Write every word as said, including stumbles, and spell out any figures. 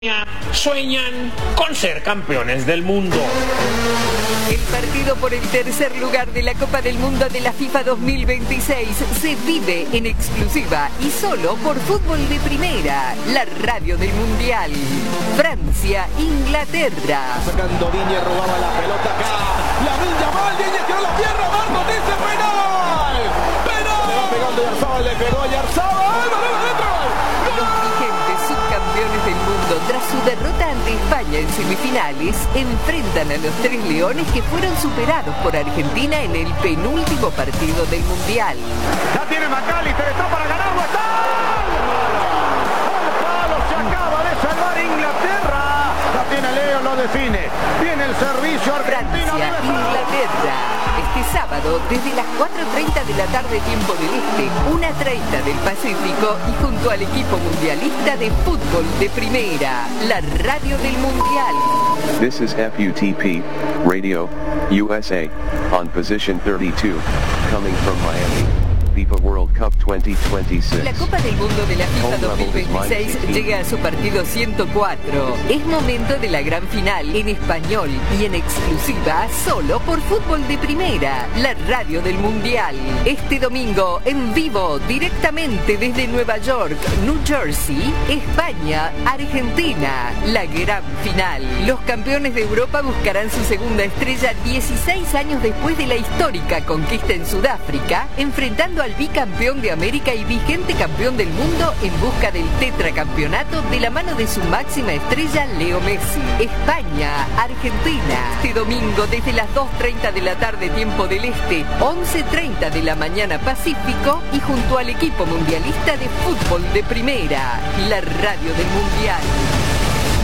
sueñan con ser campeones del mundo. El partido por el tercer lugar de la Copa del Mundo de la FIFA dos mil veintiséis se vive en exclusiva y solo por Fútbol de Primera, la radio del Mundial. Francia, Inglaterra. Sacando Diñe, robaba la pelota acá. Lamine Yamal, Diñe tiró la pierna, Marcos dice penal. ¡Penal! Le va pegando Yarzabal, le pegó a Yarzabal. ¡Balón adentro! Los vigentes subcampeones del mundo, tras su derrota ante España en semifinales, enfrentan a los tres leones que fueron superados por Argentina en el penúltimo partido del Mundial. Ya tiene McAllister, está para ganarlo, está. Al palo, se acaba de salvar Inglaterra. La tiene Leo, lo define. Viene el servicio argentino. Francia, Inglaterra. Este sábado, desde las cuatro y treinta de la tarde, tiempo del Este, una y treinta del Pacífico, y junto al equipo mundialista de Fútbol de Primera, la radio del Mundial. This is F U T P, Radio, U S A, on position thirty-two, coming from Miami. FIFA World Cup veinte veintiséis. La Copa del Mundo de la FIFA dos mil veintiséis llega a su partido ciento cuatro. Es momento de la gran final en español y en exclusiva solo por Fútbol de Primera, la radio del Mundial. Este domingo en vivo directamente desde Nueva York, New Jersey, España, Argentina, la gran final. Los campeones de Europa buscarán su segunda estrella dieciséis años después de la histórica conquista en Sudáfrica, enfrentando al bicampeón de América y vigente campeón del mundo en busca del tetracampeonato de la mano de su máxima estrella Leo Messi. España, Argentina, este domingo desde las dos y treinta de la tarde tiempo del Este, once y treinta de la mañana Pacífico, y junto al equipo mundialista de Fútbol de Primera, la radio del Mundial.